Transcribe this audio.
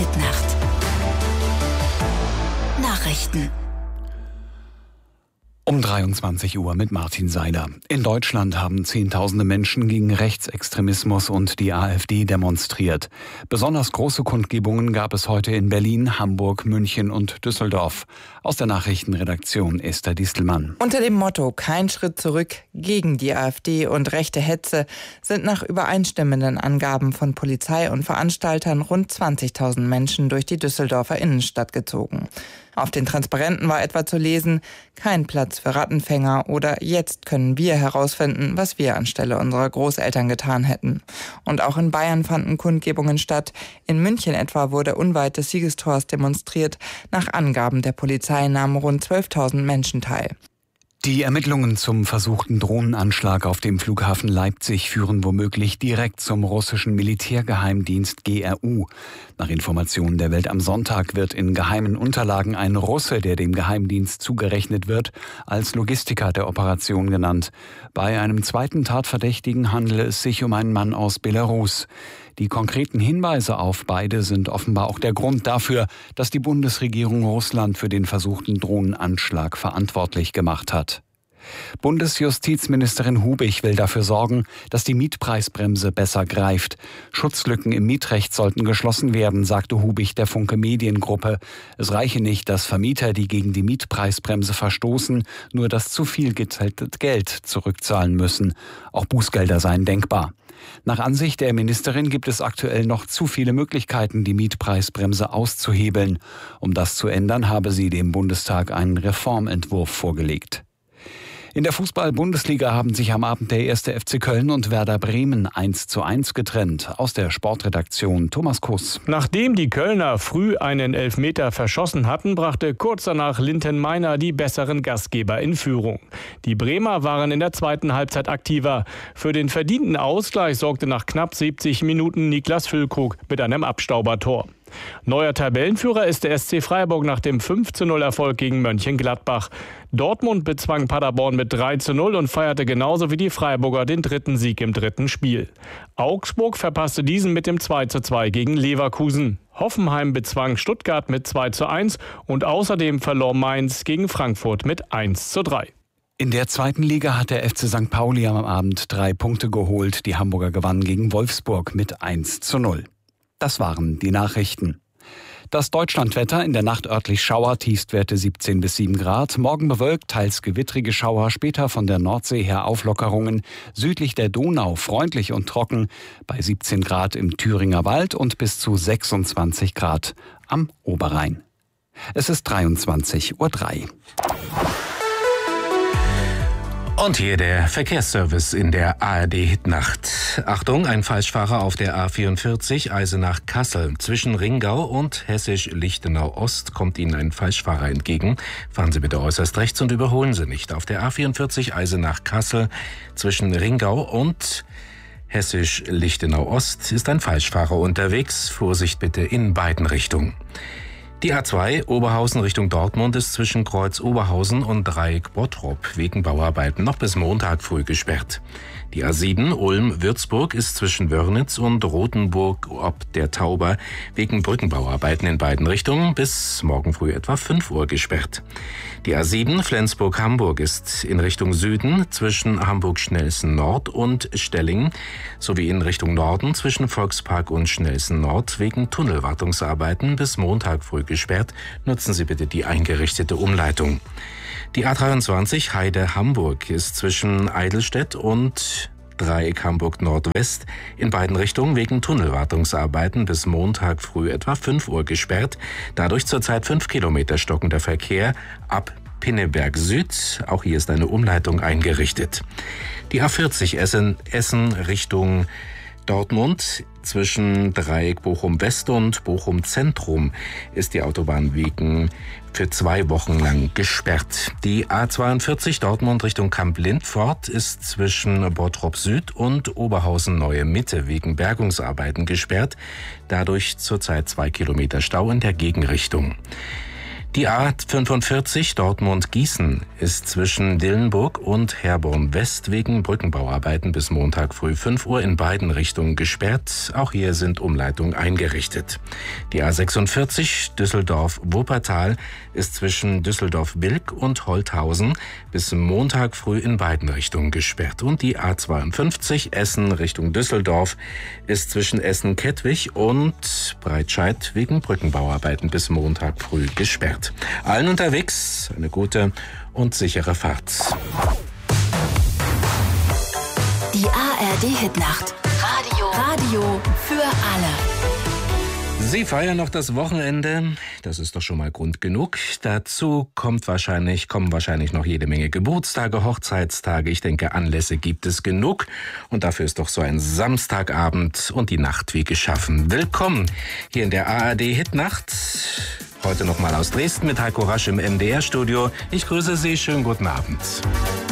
Hit-Nacht. Nachrichten. Um 23 Uhr mit Martin Seiler. In Deutschland haben Zehntausende Menschen gegen Rechtsextremismus und die AfD demonstriert. Besonders große Kundgebungen gab es heute in Berlin, Hamburg, München und Düsseldorf. Aus der Nachrichtenredaktion Esther Distelmann. Unter dem Motto "Kein Schritt zurück gegen die AfD und rechte Hetze" sind nach übereinstimmenden Angaben von Polizei und Veranstaltern rund 20.000 Menschen durch die Düsseldorfer Innenstadt gezogen. Auf den Transparenten war etwa zu lesen: Kein Platz für Rattenfänger oder "Jetzt können wir herausfinden, was wir anstelle unserer Großeltern getan hätten". Und auch in Bayern fanden Kundgebungen statt. In München etwa wurde unweit des Siegestors demonstriert. Nach Angaben der Polizei nahmen rund 12.000 Menschen teil. Die Ermittlungen zum versuchten Drohnenanschlag auf dem Flughafen Leipzig führen womöglich direkt zum russischen Militärgeheimdienst GRU. Nach Informationen der Welt am Sonntag wird in geheimen Unterlagen ein Russe, der dem Geheimdienst zugerechnet wird, als Logistiker der Operation genannt. Bei einem zweiten Tatverdächtigen handele es sich um einen Mann aus Belarus. Die konkreten Hinweise auf beide sind offenbar auch der Grund dafür, dass die Bundesregierung Russland für den versuchten Drohnenanschlag verantwortlich gemacht hat. Bundesjustizministerin Hubich will dafür sorgen, dass die Mietpreisbremse besser greift. Schutzlücken im Mietrecht sollten geschlossen werden, sagte Hubich der Funke Mediengruppe. Es reiche nicht, dass Vermieter, die gegen die Mietpreisbremse verstoßen, nur das zu viel gezahlte Geld zurückzahlen müssen. Auch Bußgelder seien denkbar. Nach Ansicht der Ministerin gibt es aktuell noch zu viele Möglichkeiten, die Mietpreisbremse auszuhebeln. Um das zu ändern, habe sie dem Bundestag einen Reformentwurf vorgelegt. In der Fußball-Bundesliga haben sich am Abend der 1. FC Köln und Werder Bremen 1:1 getrennt. Aus der Sportredaktion Thomas Kuss. Nachdem die Kölner früh einen Elfmeter verschossen hatten, brachte kurz danach Linton Meiner die besseren Gastgeber in Führung. Die Bremer waren in der zweiten Halbzeit aktiver. Für den verdienten Ausgleich sorgte nach knapp 70 Minuten Niklas Füllkrug mit einem Abstaubertor. Neuer Tabellenführer ist der SC Freiburg nach dem 5:0-Erfolg gegen Mönchengladbach. Dortmund bezwang Paderborn mit 3:0 und feierte genauso wie die Freiburger den dritten Sieg im dritten Spiel. Augsburg verpasste diesen mit dem 2:2 gegen Leverkusen. Hoffenheim bezwang Stuttgart mit 2:1 und außerdem verlor Mainz gegen Frankfurt mit 1:3. In der zweiten Liga hat der FC St. Pauli am Abend 3 Punkte geholt. Die Hamburger gewannen gegen Wolfsburg mit 1:0. Das waren die Nachrichten. Das Deutschlandwetter: in der Nacht örtlich Schauer, Tiefstwerte 17 bis 7 Grad. Morgen bewölkt, teils gewittrige Schauer, später von der Nordsee her Auflockerungen. Südlich der Donau freundlich und trocken, bei 17 Grad im Thüringer Wald und bis zu 26 Grad am Oberrhein. Es ist 23:03 Uhr. Und hier der Verkehrsservice in der ARD-Hitnacht. Achtung, ein Falschfahrer auf der A44 Eisenach-Kassel. Zwischen Ringau und Hessisch-Lichtenau-Ost kommt Ihnen ein Falschfahrer entgegen. Fahren Sie bitte äußerst rechts und überholen Sie nicht. Auf der A44 Eisenach-Kassel zwischen Ringau und Hessisch-Lichtenau-Ost ist ein Falschfahrer unterwegs. Vorsicht bitte in beiden Richtungen. Die A2 Oberhausen Richtung Dortmund ist zwischen Kreuz Oberhausen und Dreieck Bottrop wegen Bauarbeiten noch bis Montag früh gesperrt. Die A7 Ulm-Würzburg ist zwischen Wörnitz und Rothenburg ob der Tauber wegen Brückenbauarbeiten in beiden Richtungen bis morgen früh etwa 5 Uhr gesperrt. Die A7 Flensburg-Hamburg ist in Richtung Süden zwischen Hamburg-Schnellsen Nord und Stellingen sowie in Richtung Norden zwischen Volkspark und Schnellsen Nord wegen Tunnelwartungsarbeiten bis Montag früh gesperrt. Nutzen Sie bitte die eingerichtete Umleitung. Die A23 Heide-Hamburg ist zwischen Eidelstedt und Dreieck Hamburg Nordwest in beiden Richtungen wegen Tunnelwartungsarbeiten bis Montag früh etwa 5 Uhr gesperrt. Dadurch zurzeit 5 Kilometer stockender Verkehr ab Pinneberg Süd. Auch hier ist eine Umleitung eingerichtet. Die A40 Essen Richtung Dortmund zwischen Dreieck Bochum West und Bochum Zentrum ist die Autobahn wegen für 2 Wochen lang gesperrt. Die A42 Dortmund Richtung Kamp-Lindfort ist zwischen Bottrop Süd und Oberhausen Neue Mitte wegen Bergungsarbeiten gesperrt. Dadurch zurzeit 2 Kilometer Stau in der Gegenrichtung. Die A45 Dortmund-Gießen ist zwischen Dillenburg und Herborn West wegen Brückenbauarbeiten bis Montag früh 5 Uhr in beiden Richtungen gesperrt. Auch hier sind Umleitungen eingerichtet. Die A46 Düsseldorf-Wuppertal ist zwischen Düsseldorf-Bilk und Holthausen bis Montag früh in beiden Richtungen gesperrt. Und die A52 Essen Richtung Düsseldorf ist zwischen Essen-Kettwig und Breitscheid wegen Brückenbauarbeiten bis Montag früh gesperrt. Allen unterwegs eine gute und sichere Fahrt. Die ARD-Hitnacht. Radio für alle. Sie feiern noch das Wochenende. Das ist doch schon mal Grund genug. Dazu kommen wahrscheinlich noch jede Menge Geburtstage, Hochzeitstage. Ich denke, Anlässe gibt es genug. Und dafür ist doch so ein Samstagabend und die Nacht wie geschaffen. Willkommen hier in der ARD-Hitnacht. Heute nochmal aus Dresden mit Heiko Rasch im NDR-Studio. Ich grüße Sie, schönen guten Abend.